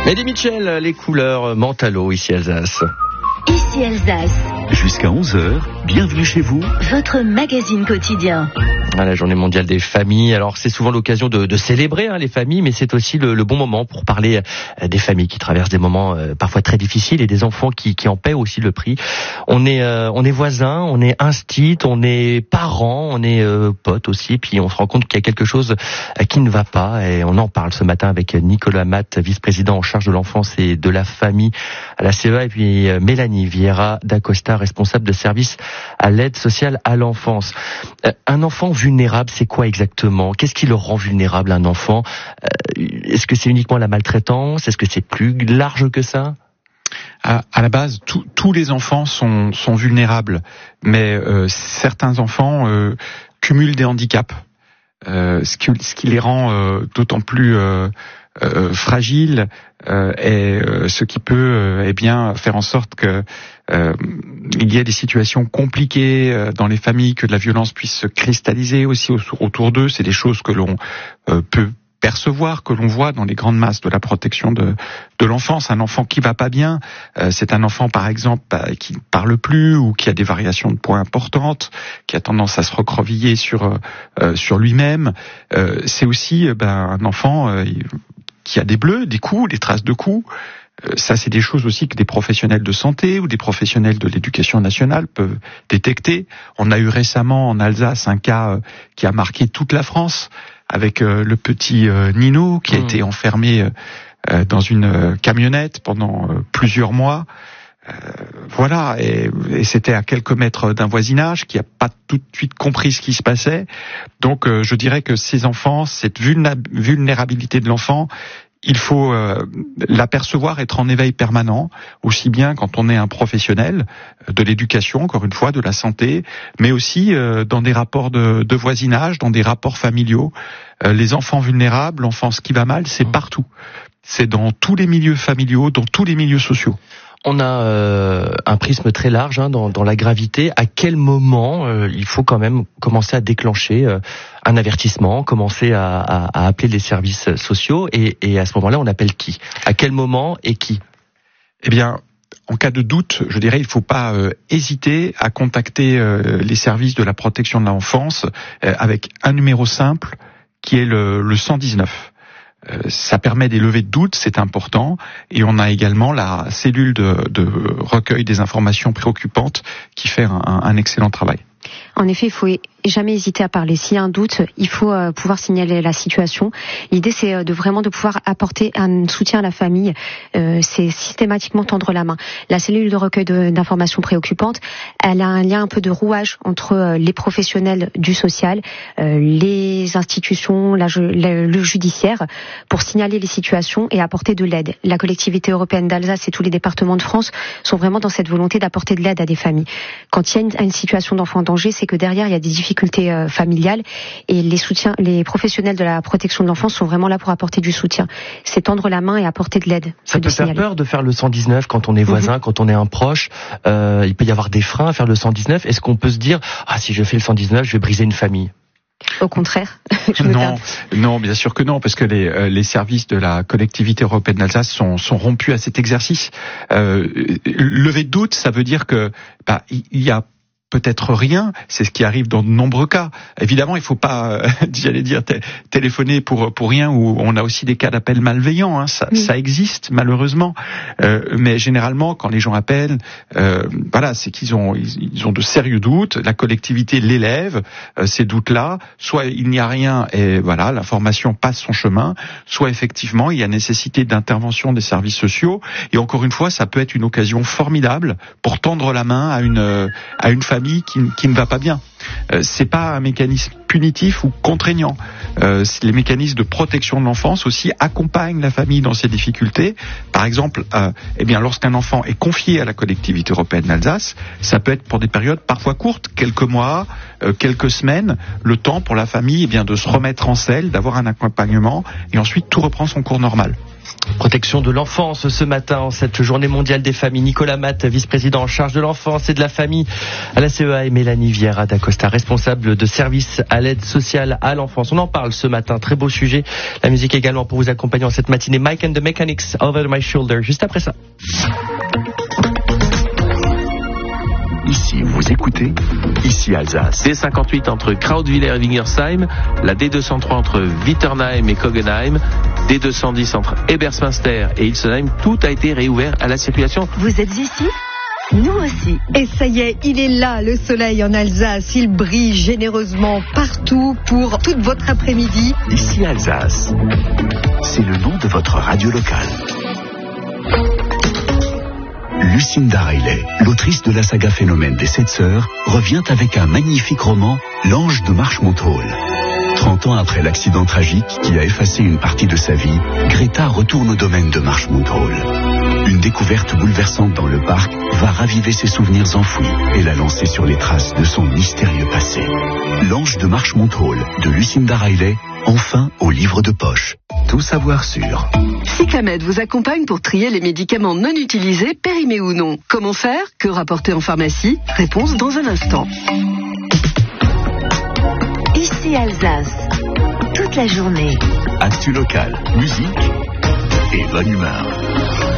Eddie Mitchell, les couleurs Mentalo, ici Alsace. Ici Alsace. Jusqu'à 11h, bienvenue chez vous. Votre magazine quotidien. La journée mondiale des familles. Alors c'est souvent l'occasion de célébrer les familles, mais c'est aussi le bon moment pour parler des familles qui traversent des moments parfois très difficiles et des enfants qui en paient aussi le prix. On est voisins, on est instits, on est parents, on est potes aussi, puis on se rend compte qu'il y a quelque chose qui ne va pas et on en parle ce matin avec Nicolas Matt, vice-président en charge de l'enfance et de la famille à la CEA, et puis Mélanie Vieira d'Acosta, responsable de service à l'aide sociale à l'enfance. Un enfant vulnérable, c'est quoi exactement ? Qu'est-ce qui le rend vulnérable, un enfant ? Est-ce que c'est uniquement la maltraitance ? Est-ce que c'est plus large que ça ? À la base, tous les enfants sont vulnérables, mais certains enfants cumulent des handicaps, ce qui les rend d'autant plus fragiles, et ce qui peut faire en sorte que il y ait des situations compliquées dans les familles, que de la violence puisse se cristalliser aussi autour d'eux. C'est des choses que l'on peut percevoir, que l'on voit dans les grandes masses de la protection de l'enfance. Un enfant qui va pas bien, c'est un enfant par exemple qui ne parle plus ou qui a des variations de poids importantes, qui a tendance à se recroqueviller sur lui-même. C'est aussi un enfant qui a des bleus, des coups, des traces de coups. Ça, c'est des choses aussi que des professionnels de santé ou des professionnels de l'éducation nationale peuvent détecter. On a eu récemment en Alsace un cas qui a marqué toute la France, avec le petit Nino qui a été enfermé dans une camionnette pendant plusieurs mois. Voilà, et c'était à quelques mètres d'un voisinage qui a pas tout de suite compris ce qui se passait. Donc je dirais que ces enfants, cette vulnérabilité de l'enfant, il faut l'apercevoir, être en éveil permanent, aussi bien quand on est un professionnel de l'éducation, encore une fois, de la santé, mais aussi dans des rapports de voisinage, dans des rapports familiaux. Les enfants vulnérables, l'enfance qui va mal, c'est partout. C'est dans tous les milieux familiaux, dans tous les milieux sociaux. On a un prisme très large dans la gravité. À quel moment il faut quand même commencer à déclencher un avertissement, commencer à appeler les services sociaux et à ce moment-là, on appelle qui ? À quel moment et qui ? Eh bien, en cas de doute, je dirais, il ne faut pas hésiter à contacter les services de la protection de l'enfance avec un numéro simple qui est le 119. Ça permet d'élever de doutes, c'est important. Et on a également la cellule de recueil des informations préoccupantes qui fait un excellent travail. En effet, il faut jamais hésiter à parler. S'il y a un doute, il faut pouvoir signaler la situation. L'idée, c'est de pouvoir apporter un soutien à la famille. C'est systématiquement tendre la main. La cellule de recueil d'informations préoccupantes, elle a un lien un peu de rouage entre les professionnels du social, les institutions, le judiciaire, pour signaler les situations et apporter de l'aide. La collectivité européenne d'Alsace et tous les départements de France sont vraiment dans cette volonté d'apporter de l'aide à des familles. Quand il y a une situation d'enfant en danger, c'est que derrière, il y a des difficultés familiales et les professionnels de la protection de l'enfance sont vraiment là pour apporter du soutien. C'est tendre la main et apporter de l'aide. Ça peut faire peur de faire le 119 quand on est voisin, quand on est un proche. Il peut y avoir des freins à faire le 119. Est-ce qu'on peut se dire, si je fais le 119, je vais briser une famille ? Au contraire. Non, bien sûr que non, parce que les services de la collectivité européenne d'Alsace sont rompus à cet exercice. Lever de doute, ça veut dire que il y a peut-être rien, c'est ce qui arrive dans de nombreux cas. Évidemment, il faut pas, téléphoner pour rien, ou on a aussi des cas d'appels malveillants, ça existe malheureusement. Mais généralement, quand les gens appellent, c'est qu'ils ont de sérieux doutes. La collectivité l'élève ces doutes-là. Soit il n'y a rien et voilà, l'information passe son chemin. Soit effectivement, il y a nécessité d'intervention des services sociaux. Et encore une fois, ça peut être une occasion formidable pour tendre la main à une famille qui ne va pas bien. C'est pas un mécanisme punitif ou contraignant. Les mécanismes de protection de l'enfance aussi accompagnent la famille dans ses difficultés. Par exemple, lorsqu'un enfant est confié à la collectivité européenne d'Alsace, ça peut être pour des périodes parfois courtes, quelques mois, quelques semaines, le temps pour la famille de se remettre en selle, d'avoir un accompagnement, et ensuite tout reprend son cours normal. Protection de l'enfance ce matin, en cette journée mondiale des familles. Nicolas Matt, vice-président en charge de l'enfance et de la famille à la CEA, et Mélanie Vieira d'Acosta, responsable de service à l'aide sociale à l'enfance. On en parle ce matin, très beau sujet. La musique également pour vous accompagner en cette matinée. Mike and the Mechanics, Over My Shoulder, juste après ça. Ici, vous écoutez, ici Alsace. D58 entre Krautwiller et Wingersheim, la D203 entre Witternheim et Kogenheim, D210 entre Ebersmünster et Ilsenheim, tout a été réouvert à la circulation. Vous êtes ici ? Nous aussi. Et ça y est, il est là, le soleil en Alsace. Il brille généreusement partout pour toute votre après-midi. Ici Alsace. C'est le nom de votre radio locale. Lucinda Riley, l'autrice de la saga Phénomène des 7 sœurs, revient avec un magnifique roman, L'Ange de Marshmont-Hall. 30 ans après l'accident tragique qui a effacé une partie de sa vie, Greta retourne au domaine de Marshmont-Hall. Une découverte bouleversante dans le parc va raviver ses souvenirs enfouis et la lancer sur les traces de son mystérieux passé. L'Ange de Marshmont-Hall de Lucinda Riley, enfin au livre de poche. Tout savoir sur. Cyclamed vous accompagne pour trier les médicaments non utilisés, périmés ou non. Comment faire ? Que rapporter en pharmacie ? Réponse dans un instant. Ici Alsace. Toute la journée. Actu local, musique et bonne humeur.